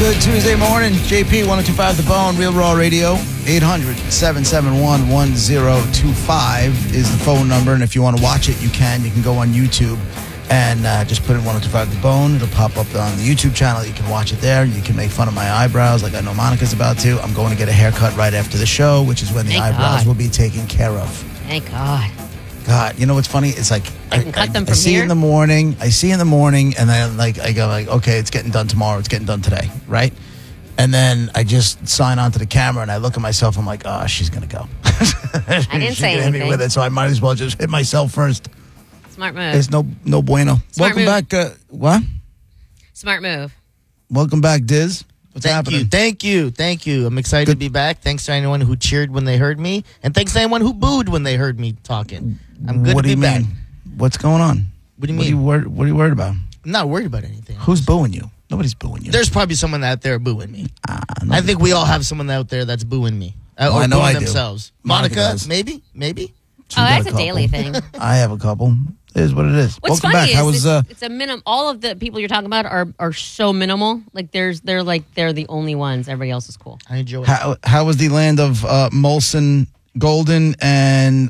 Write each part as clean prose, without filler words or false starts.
Good Tuesday morning. JP 1025 The Bone, Real Raw Radio. 800-771-1025 is the phone number. And if you want to watch it, you can. You can go on YouTube and just put in 1025 The Bone. It'll pop up on the YouTube channel. You can watch it there. You can make fun of my eyebrows like I know Monica's about to. I'm going to get a haircut right after the show, which is when the eyebrows will be taken care of. Thank God. God, you know what's funny? It's like I cut them from I see here? in the morning. I see in the morning, and then I go okay, it's getting done tomorrow. It's getting done today, right? And then I just sign onto the camera, and I look at myself. I'm like, oh, she's gonna go. I didn't say hit me anything. with it, so I might as well just hit myself first. Smart move. It's no bueno. Smart Welcome move. back. What? Smart move. Welcome back, Diz. What's happening? Thank you. I'm excited to be back. Thanks to anyone who cheered when they heard me, and thanks to anyone who booed when they heard me talking. I'm good What to do be you back. mean? What's going on? What do you mean? What are you worried about? I'm not worried about anything. Who's booing you? Nobody's booing you. There's probably someone out there booing me. No. I think we all have someone out there that's booing me. Oh, or I know booing I do. themselves. Monica Monica, does. maybe? She's Oh, got that's a couple. daily thing. I have a couple. It is what it is. What's Welcome funny back. How is was it's a minimum. All of the people you're talking about are so minimal. Like they're the only ones. Everybody else is cool. I enjoy it. how was the land of Molson Golden and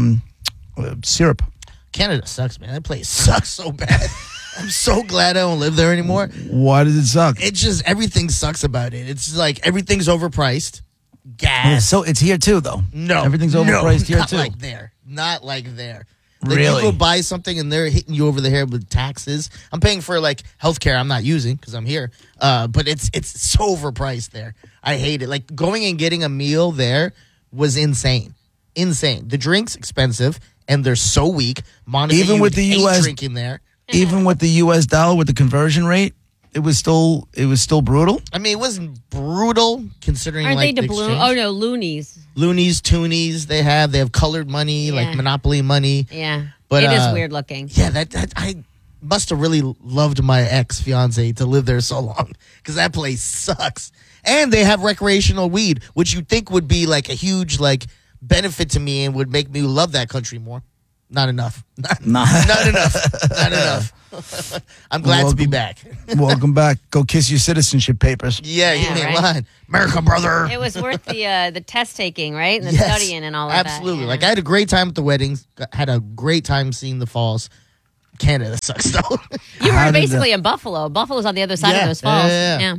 syrup? Canada sucks, man. That place sucks so bad. I'm so glad I don't live there anymore. Why does it suck? It's just everything sucks about it. It's like everything's overpriced. Gas. So it's here too, though. No. Everything's overpriced here not too. Like there. Not like there. Like Really? you go buy something and they're hitting you over the head with taxes. I'm paying for like healthcare I'm not using because I'm here. But it's so overpriced there. I hate it. Like going and getting a meal there was insane. Insane. The drink's expensive and they're so weak. Monica, Even you with the hate US drinking there. Even with the U.S. dollar, with the conversion rate, it was still brutal. I mean, it wasn't brutal considering Aren't like they the doubloon? exchange. Oh no, loonies. Loonies, toonies, they have colored money, like Yeah. Monopoly money. Yeah, But, it is uh, weird looking. Yeah, that I must have really loved my ex-fiance to live there so long because that place sucks. And they have recreational weed, which you'd think would be like a huge like benefit to me and would make me love that country more. Not enough. Not enough. Not enough. I'm glad to be back. Welcome back. Go kiss your citizenship papers. Yeah, you Yeah, ain't right. lying. America, brother. It was worth the test taking, right? And the Yes, studying and all of that. absolutely. Yeah. Like I had a great time at the weddings. Had a great time seeing the falls. Canada sucks though. You How were did basically in Buffalo. Buffalo's on the other side Yeah, of those falls. yeah.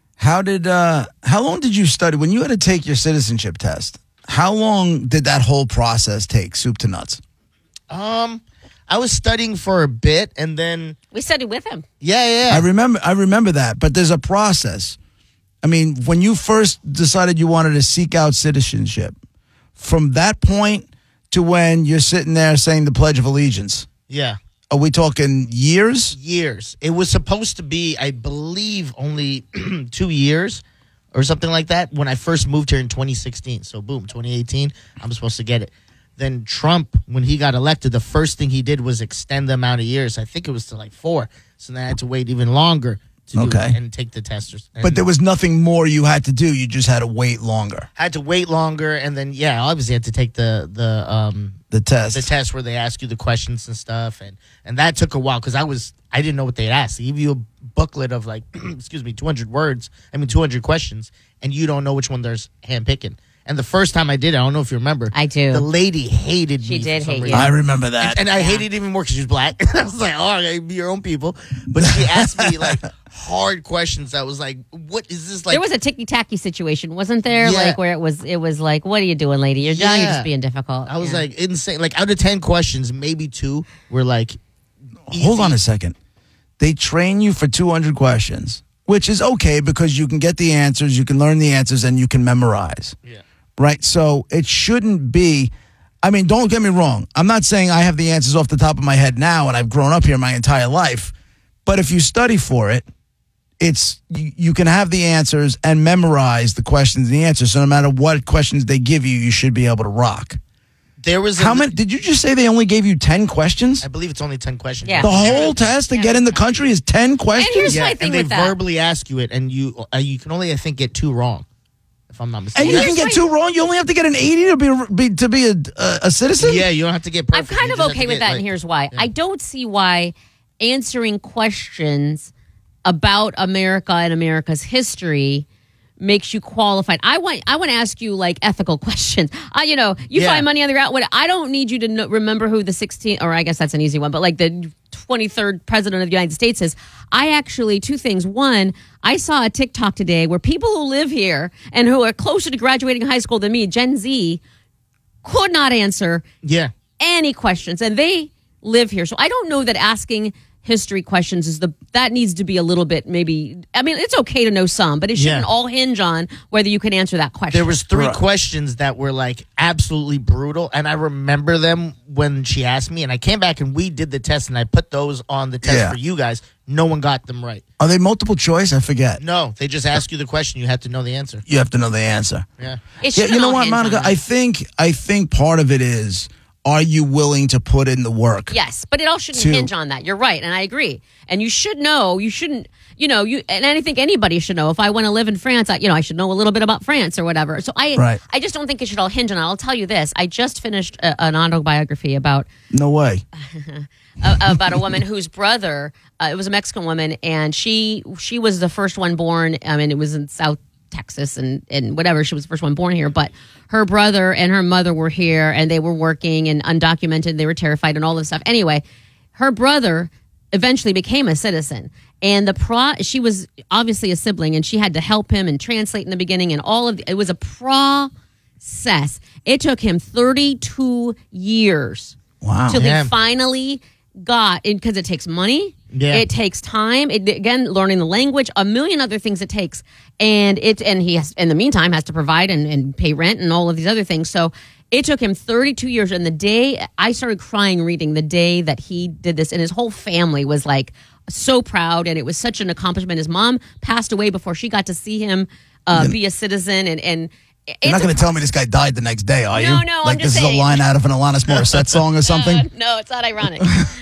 How long did you study when you had to take your citizenship test? How long did that whole process take, soup to nuts? I was studying for a bit, and then We studied with him. yeah. I remember that, but there's a process. I mean, when you first decided you wanted to seek out citizenship, from that point to when you're sitting there saying the Pledge of Allegiance, Yeah. are we talking years? Years. It was supposed to be, I believe, only 2 years or something like that when I first moved here in 2016. So, boom, 2018, I'm supposed to get it. Then Trump, when he got elected, the first thing he did was extend the amount of years. I think it was to like 4. So then I had to wait even longer to do Okay. it and take the testers. But there was nothing more you had to do. You just had to wait longer. had to wait longer, and then obviously had to take the test. the test where they ask you the questions and stuff, and that took a while because I didn't know what they'd ask. They give you a booklet of like 200 words, 200 questions, and you don't know which one there's handpicking. And the first time I did it, I don't know if you remember. I do. The lady hated me. She did for some hate you. reason. I remember that. And I hated it even more because she was black. I was like, oh, okay, be your own people. But she asked me like hard questions. That was like, what is this like? There was a ticky-tacky situation, wasn't there? Yeah. Like where it was like, what are you doing, lady? You're young, you're Yeah. just being difficult. I was Yeah. like insane. Like out of 10 questions, maybe 2 were like. Hold on easy. a second. They train you for 200 questions, which is okay because you can get the answers, you can learn the answers, and you can memorize. Yeah. Right? So it shouldn't be. I mean, don't get me wrong. I'm not saying I have the answers off the top of my head now and I've grown up here my entire life. But if you study for it, it's you can have the answers and memorize the questions and the answers. So no matter what questions they give you, you should be able to rock. There was How many? Did you just say they only gave you 10 questions? I believe it's only 10 questions. Yeah. The whole test to get in the country is 10 questions? here's Yeah, my thing and they with that. verbally ask you it, and you can only, I think, get 2 wrong, if I'm not And mistaken. you here's can get my- 2 wrong. You only have to get an 80 to be a citizen. Yeah, you don't have to get I'm perfect. kind You of just have okay to with get, that, like- and here's why. I don't see why answering questions about America and America's history makes you qualified. I want to ask you like ethical questions. You Yeah. find money on the ground. I don't need you to remember who the 16th, or I guess that's an easy one, but like the 23rd president of the United States is. I actually, two things. One, I saw a TikTok today where people who live here and who are closer to graduating high school than me, Gen Z, could not answer Yeah. any questions, and they live here. So I don't know that asking history questions that needs to be a little bit maybe. I mean, it's okay to know some, but it shouldn't Yeah. all hinge on whether you can answer that question. There was three Right. questions that were like absolutely brutal, and I remember them when she asked me, and I came back and we did the test, and I put those on the test Yeah. for you guys. No one got them right. Are they multiple choice? I forget. No, they just ask you the question. You have to know the answer. You have to know the answer. Yeah. It Yeah, shouldn't you know all what, hinge on Monica? that. I think part of it is, are you willing to put in the work? Yes, but it all shouldn't to- hinge on that. You're right, and I agree. And you should know. You shouldn't. And I think anybody should know. If I want to live in France, I should know a little bit about France or whatever. So Right. I just don't think it should all hinge on it. I'll tell you this. I just finished an autobiography about No way. about a woman whose brother, it was a Mexican woman, and she was the first one born. I mean, it was in South Texas and whatever. She was the first one born here, but her brother and her mother were here, and they were working and undocumented. They were terrified and all this stuff. Anyway, her brother eventually became a citizen, and she was obviously a sibling, and she had to help him and translate in the beginning, and it was a process. It took him 32 years Wow. till Yeah. he finally got it, because it takes money. Yeah. It takes time. Again, learning the language, a million other things it takes. And he has, in the meantime, has to provide and pay rent and all of these other things. So it took him 32 years. And the day I started crying reading the day that he did this, and his whole family was like so proud. And it was such an accomplishment. His mom passed away before she got to see him be a citizen. And You're not going to tell me this guy died the next day, are you? No, no, Like I'm just this saying. is a line out of an Alanis Morissette song or something? No, it's not ironic.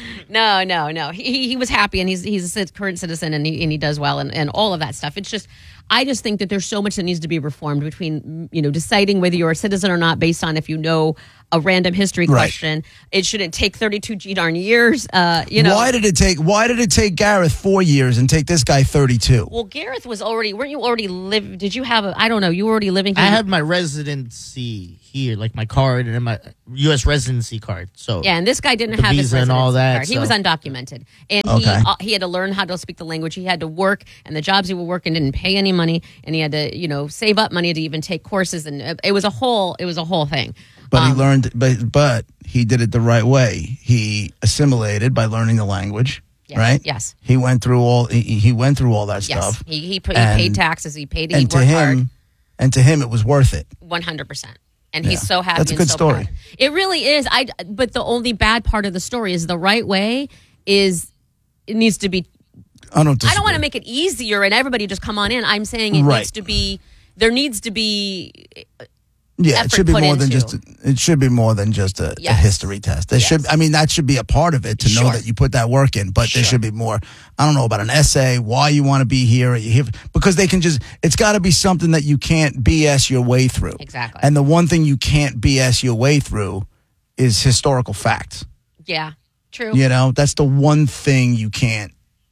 No. He was happy, and he's a current citizen, and he does well, and all of that stuff. It's just, I just think that there's so much that needs to be reformed between deciding whether you're a citizen or not based on if you know a random history Right. question. It shouldn't take 32 darn years. Why did it take Gareth 4 years and take this guy 32? Well, Gareth weren't you already live? Did you have I don't know. You were already living here. I had my residency here, like my card and my U.S. residency card. So Yeah, and this guy didn't The have his visa and all residency that, card. He so- was undocumented, and Okay. he had to learn how to speak the language. He had to work, and the jobs he was working didn't pay any money, and he had to save up money to even take courses, and it was a whole thing. But he learned, but he did it the right way. He assimilated by learning the language, Yes, right? yes. He went through all. He went through all that Yes, stuff. he And- paid taxes. He paid. He and to worked him, it was worth it. 100%. And he's Yeah. so happy. That's a and good so story. proud. It really is. But the only bad part of the story is the right way is it needs to be. I don't. I don't want to make it easier and everybody just come on in. I'm saying it Right. needs to be. There needs to be. Yeah, it effort should be put more than into. just. It should be more than just a Yes. history test. There should. Yes. I mean, that should be a part of it to know Sure. that you put that work in. But there Sure. should be more. I don't know about an essay. Why you want to be here? Are you here because they can just. It's got to be something that you can't BS your way through. Exactly. And the one thing you can't BS your way through is historical facts. Yeah, true. That's the one thing you can't.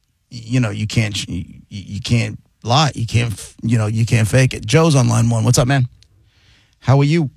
You can't lie. You can't. You can't fake it. Joe's on line one. What's up, man? How are you?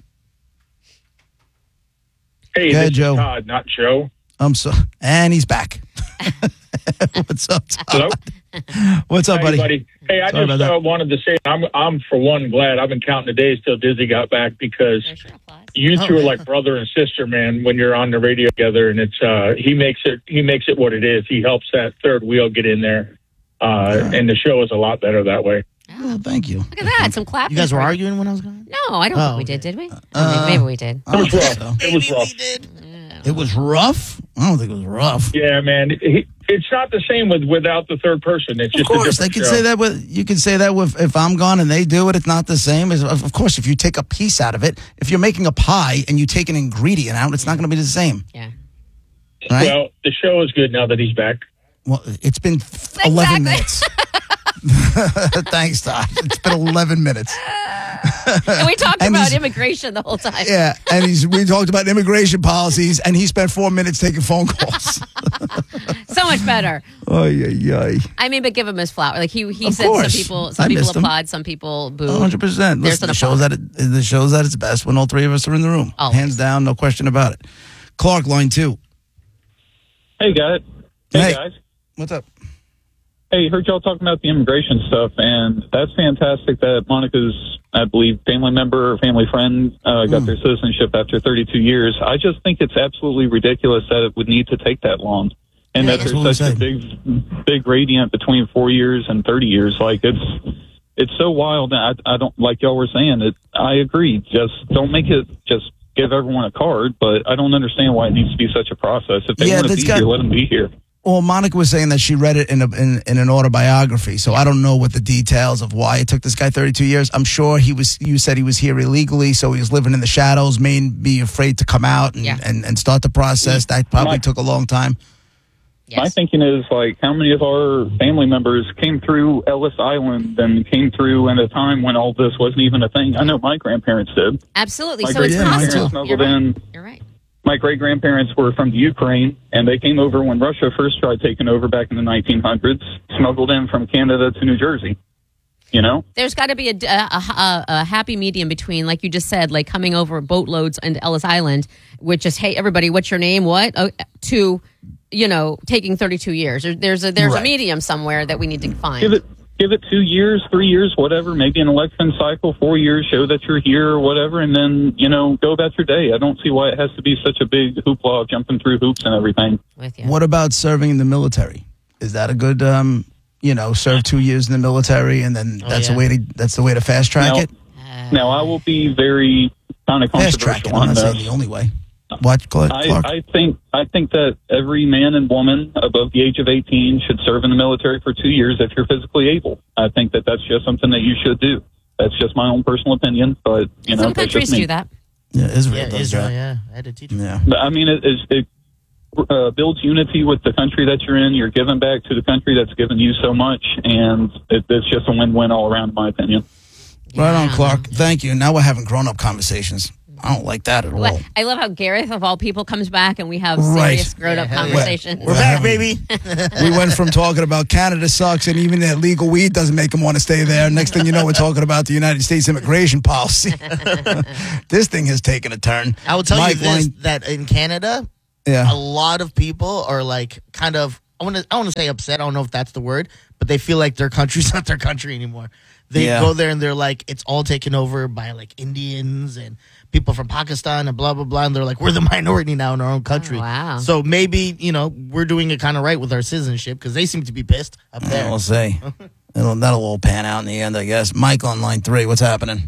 Hey, Go ahead, this Joe. is Todd, not Joe. And he's back. What's up, Todd? Hello? What's up, Hey, buddy? Hey, I Sorry just about that. wanted to say I'm for one glad. I've been counting the days till Dizzy got back because There's your applause. you two are like brother and sister, man. When you're on the radio together, and it's he makes it what it is. He helps that third wheel get in there, and the show is a lot better that way. Oh, thank you. Look at that. Some clapping. you guys were for you. arguing when I was gone? No, I don't Oh, think we okay. did we? Maybe we did. I don't It was think rough. so. It was rough. did. It was rough. I don't think it was rough. Yeah, man. It's not the same without the third person. It's Of just course, a they different can show. say that with. You can say that with if I'm gone and they do it. It's not the same. Of course, if you take a piece out of it, if you're making a pie and you take an ingredient out, it's not going to be the same, Yeah. right? Well, the show is good now that he's back. Well, it's been 11 minutes. Thanks, Todd. It's been 11 minutes. And we talked And about he's- immigration the whole time. Yeah, and we talked about immigration policies, and he spent 4 minutes taking phone calls. So much better. Oh yeah. I mean, but give him his flower. Like he Of said, course. some I people missed him. applaud, some people boo. 100%. There's Listen, an the show's at its best when all three of us are in the room. Always. Hands down, no question about it. Clark, line 2. Hey, guys. Hey. Guys. What's up? Hey, heard y'all talking about the immigration stuff, and that's fantastic that Monica's, I believe, family member or family friend got their citizenship after 32 years. I just think it's absolutely ridiculous that it would need to take that long, and Yeah, that that's what there's we such a big gradient between 4 years and 30 years. Like, it's so wild. And I don't, like y'all were saying, I agree. Just don't make it just give everyone a card, but I don't understand why it needs to be such a process. If they want to be here, let them be here. Well, Monica was saying that she read it in an autobiography, so I don't know what the details of why it took this guy 32 years. I'm sure you said he was here illegally, so he was living in the shadows, be afraid to come out and start the process. That probably took a long time. Yes. My thinking is, like, how many of our family members came through Ellis Island and came through at a time when all this wasn't even a thing? I know my grandparents did. Absolutely. My So it's great-grandparents possible. smuggled in. You're right. My great-grandparents were from the Ukraine, and they came over when Russia first tried taking over back in the 1900s, smuggled in from Canada to New Jersey, you know? There's got to be a happy medium between, like you just said, like coming over boatloads into Ellis Island, which is, hey, everybody, what's your name? What? To, taking 32 years. There's a medium somewhere that we need to find. Give it 2 years, 3 years, whatever, maybe an election cycle, 4 years, show that you're here or whatever, and then, go about your day. I don't see why it has to be such a big hoopla of jumping through hoops and everything. With you. What about serving in the military? Is that a good, serve 2 years in the military and then that's the way to fast track it? Now, I will be very kind of Fast track controversial it. I'm on not this. saying the only way. What, Clark? I think that every man and woman above the age of 18 should serve in the military for 2 years if you're physically able. I think that that's just something that you should do. That's just my own personal opinion, but Some that's countries just me. do that. Yeah, Israel does Israel, that. yeah. I had to teach Yeah. But, I mean, it builds unity with the country that you're in. You're giving back to the country that's given you so much, and it's just a win-win all around, in my opinion. Right on, Clark. Thank you. Now we're having grown-up conversations. I don't like that at all. I love how Gareth, of all people, comes back and we have serious grown-up conversations. We're back, baby. We went from talking about Canada sucks and even that legal weed doesn't make them want to stay there. Next thing you know, we're talking about the United States immigration policy. This thing has taken a turn. I will tell Mike, you this, that in Canada, Yeah. a lot of people are like kind of, I want to say upset. I don't know if that's the word, but they feel like their country's not their country anymore. They Yeah. go there and they're like, it's all taken over by like Indians and people from Pakistan and blah, blah, blah. And they're like, we're the minority now in our own country. Oh, wow. So maybe, we're doing it kind of right with our citizenship because they seem to be pissed up there. We'll see. That'll all pan out in the end, I guess. Mike on line 3, what's happening?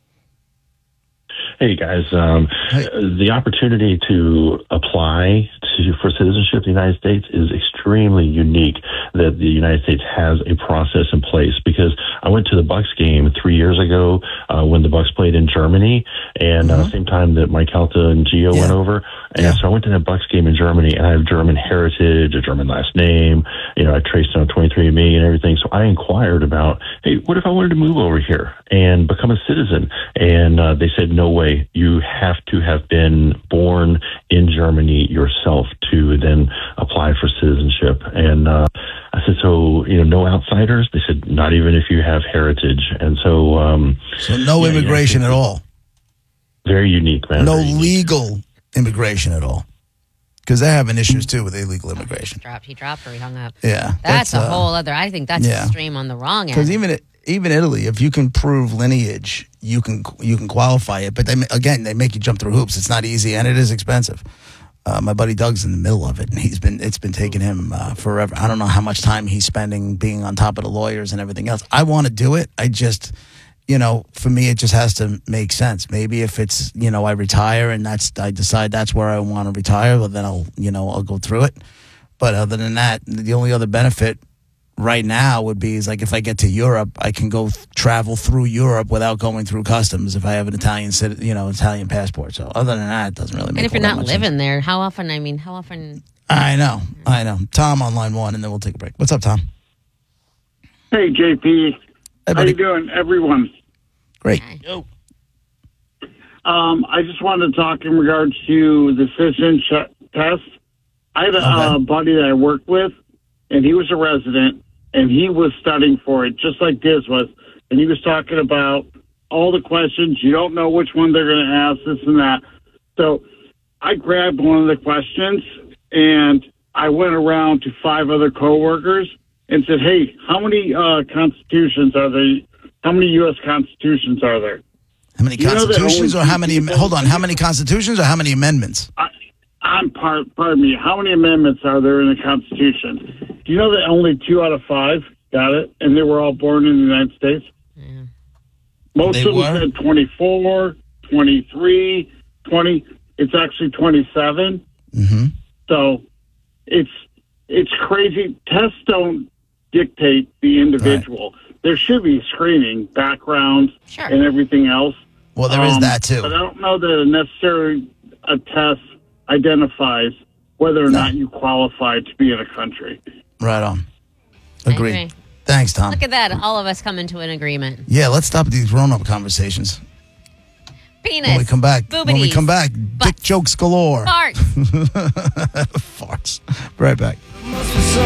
Hey guys, the opportunity to apply for citizenship in the United States is extremely unique that the United States has a process in place, because I went to the Bucks game 3 years ago when the Bucks played in Germany, and same time that Mike Calta and Gio went over. And so I went to that Bucks game in Germany, and I have German heritage, a German last name. I traced it on 23andMe and everything. So I inquired about, hey, what if I wanted to move over here and become a citizen? And they said, no way. You have to have been born in Germany yourself to then apply for citizenship. And I said, so, no outsiders? They said, not even if you have heritage. And so... So no immigration at all? Very unique, man. No Very unique. legal immigration at all? Because they're having issues, too, with illegal immigration. He dropped or he hung up. Yeah. That's a whole other, I think that's yeah. extreme on the wrong end. Because even Italy, if you can prove lineage, you can qualify it. But they make you jump through hoops. It's not easy and it is expensive. My buddy Doug's in the middle of it, and it's been taking him forever. I don't know how much time he's spending being on top of the lawyers and everything else. I want to do it. I just, for me, it just has to make sense. Maybe if it's, I retire and I decide that's where I want to retire, well, then I'll go through it. But other than that, the only other benefit right now would be is like if I get to Europe, I can go travel through Europe without going through customs if I have an Italian passport. So other than that, it doesn't really make And if you're all that not much living sense. there, how often? I know. Tom on line 1, and then we'll take a break. What's up, Tom? Hey, JP. Hey, How buddy. you doing, everyone? Great. Yo. I just wanted to talk in regards to the citizenship test. I had a buddy that I worked with, and he was a resident, and he was studying for it, just like Diz was. And he was talking about all the questions. You don't know which one they're going to ask, this and that. So I grabbed one of the questions, and I went around to 5 other coworkers and said, hey, how many constitutions are there? How many U.S. constitutions are there? How many constitutions or how many? Hold on. How many constitutions or how many amendments? Pardon me. How many amendments are there in the Constitution? Do you know that only 2 out of 5 got it, and they were all born in the United States? Yeah. Most of them said 24, 23, 20. It's actually 27. Mm-hmm. So it's crazy. Tests don't dictate the individual. Right. There should be screening, background, and everything else. Well, there is that too. But I don't know that necessarily a test identifies whether or not you qualify to be in a country. Right on. Agreed. Thanks, Tom. Look at that. All of us come into an agreement. Yeah, let's stop these grown-up conversations. Penis. When we come back. Boobities, when we come back, dick jokes galore. Farts. Farts. Right back.